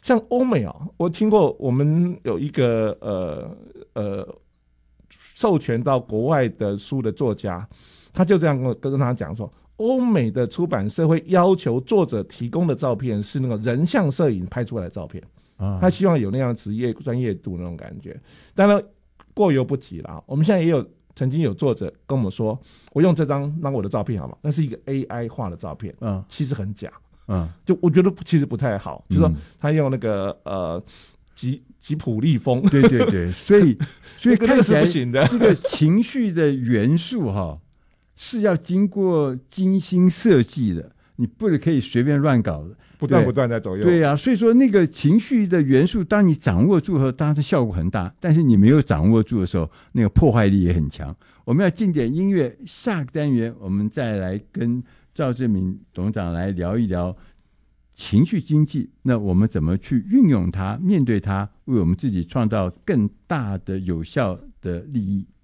像欧美我听过我们有一个授权到国外的书的作家，他就这样跟他讲说，欧美的出版社会要求作者提供的照片是那个人像摄影拍出来的照片，他希望有那样的职业专业度那种感觉。当然过犹不及啦，我们现在也曾经有作者跟我们说，我用这张当我的照片好吗？那是一个 AI 画的照片，其实很假，就我觉得其实不太好，就是说他用那个吉普力风， 对对对，所以看起来不行的。 这个情绪的元素是要经过精心设计的，你不可以随便乱搞的， 不断在左右。 对啊，所以说那个情绪的元素，当你掌握住后，当然效果很大，但是你没有掌握住的时候，那个破坏力也很强。我们要进点音乐，下个单元我们再来跟赵正明董事长来聊一聊情绪经济，那我们怎么去运用它，面对它，为我们自己创造更大的有效的利益。